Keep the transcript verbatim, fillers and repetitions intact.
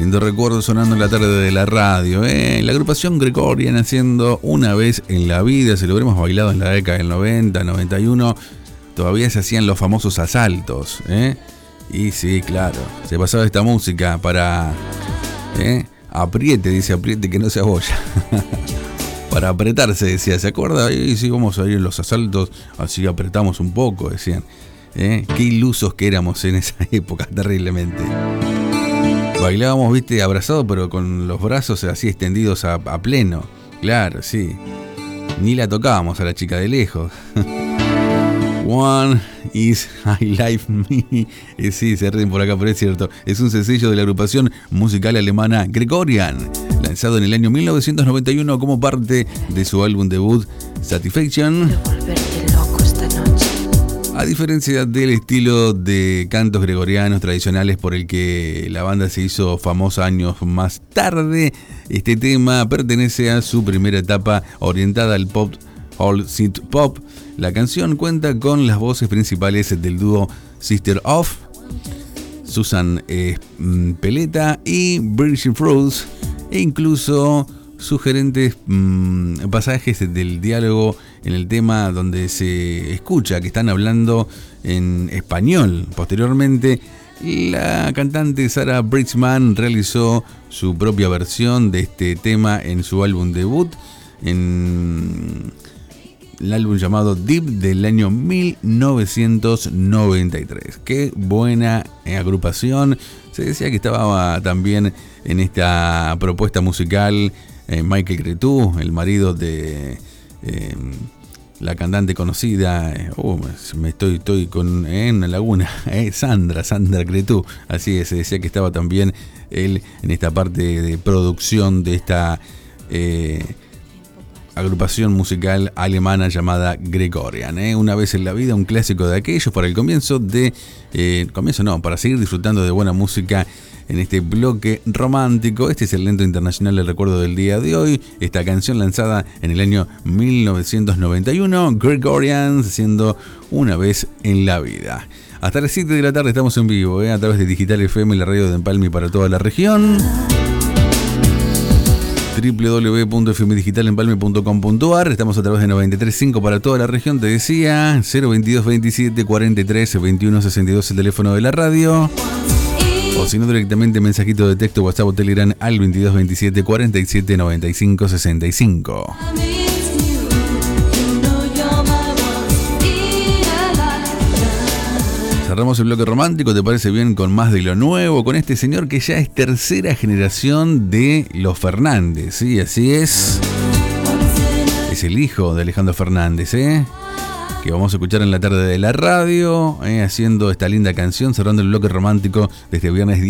Lindo recuerdo sonando en la tarde de la radio, ¿eh? La agrupación Gregorian haciendo Una vez en la vida. Se lo habremos bailado en la década del noventa, noventa y uno. Todavía se hacían los famosos asaltos, ¿eh? Y sí, claro, se pasaba esta música para... ¿eh? Apriete, dice, apriete que no se abolla. Para apretarse, decía, ¿se acuerda? Y sí, vamos a ir en los asaltos, así apretamos un poco, decían. ¿Eh? Qué ilusos que éramos en esa época, terriblemente. Bailábamos, viste, abrazados, pero con los brazos así extendidos a, a pleno. Claro, sí. Ni la tocábamos a la chica de lejos. One is I Life Me. Eh, sí, se ríen por acá, pero es cierto. Es un sencillo de la agrupación musical alemana Gregorian, lanzado en el año mil novecientos noventa y uno como parte de su álbum debut Satisfaction. A diferencia del estilo de cantos gregorianos tradicionales por el que la banda se hizo famosa años más tarde, este tema pertenece a su primera etapa orientada al pop, all synth pop. La canción cuenta con las voces principales del dúo Sister of, Susan eh, Peleta y Virgin Fruits, e incluso sugerentes mmm, pasajes del diálogo en el tema donde se escucha que están hablando en español. Posteriormente, la cantante Sarah Brightman realizó su propia versión de este tema en su álbum debut, en el álbum llamado Deep del año mil novecientos noventa y tres. Qué buena agrupación. Se decía que estaba también en esta propuesta musical eh, Michael Cretu, el marido de eh, la cantante conocida, eh, oh, me estoy, estoy con eh, en la laguna, eh, Sandra, Sandra Cretu. Así es, se decía que estaba también él en esta parte de producción de esta eh, agrupación musical alemana llamada Gregorian, ¿eh? Una vez en la vida, un clásico de aquellos para el comienzo de... Eh, comienzo no, para seguir disfrutando de buena música en este bloque romántico. Este es el lento internacional del recuerdo del día de hoy. Esta canción lanzada en el año mil novecientos noventa y uno, Gregorian, siendo Una vez en la vida. Hasta las siete de la tarde estamos en vivo, ¿eh? A través de Digital F M y la radio de Empalme para toda la región. doble u doble u doble u punto f m digital empalme punto com punto a r. Estamos a través de noventa y tres punto cinco para toda la región. Te decía, cero veintidós veintisiete cuarenta y tres veintiuno sesenta y dos el teléfono de la radio. O si no, directamente mensajito de texto, WhatsApp o Telegram al veintidós veintisiete cuarenta y siete noventa y cinco sesenta y cinco. Cerramos el bloque romántico, ¿te parece bien? Con más de lo nuevo, con este señor que ya es tercera generación de los Fernández, ¿sí? Así es. Es el hijo de Alejandro Fernández, ¿eh? Que vamos a escuchar en la tarde de la radio, ¿eh? Haciendo esta linda canción, cerrando el bloque romántico de este viernes